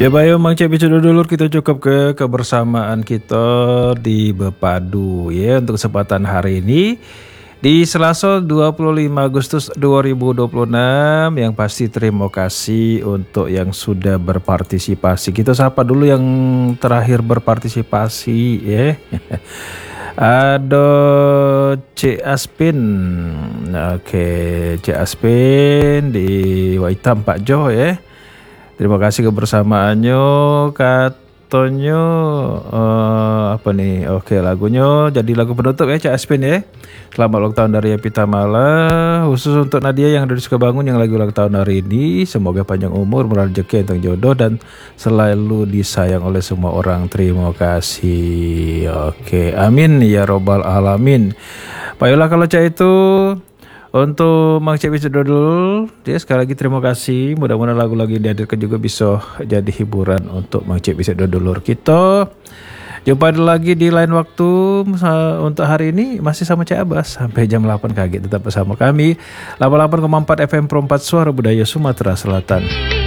Ya bayo Mang Cek bisa dulu kita cukup ke kebersamaan kita di Bepadu ya untuk kesempatan hari ini di Selasa 25 Agustus 2026 yang pasti terima kasih untuk yang sudah berpartisipasi. Kita sapa dulu yang terakhir berpartisipasi ya. Ada C Aspin. Oke, C Aspin di Waitam Pak Jo ya. Terima kasih kebersamaannya. Katanya apa nih? Oke, lagunya jadi lagu penutup ya Cak Aspin ya. Selamat ulang tahun dari Epita Mala. Khusus untuk Nadia yang dari Sukabangun yang lagi ulang tahun hari ini. Semoga panjang umur, murah rezeki, enteng jodoh dan selalu disayang oleh semua orang. Terima kasih. Oke, amin ya robbal alamin. Baiklah kalau Cak itu untuk Mang Cek bisa dulu ya, sekali lagi terima kasih. Mudah-mudahan lagu-lagu yang dihadirkan juga bisa jadi hiburan untuk Mang Cek bisa dulu. Kita jumpa lagi di lain waktu. Untuk hari ini masih sama Cek Abbas sampai jam 8 kaget tetap bersama kami 88,4 FM Pro 4 Suara Budaya Sumatera Selatan.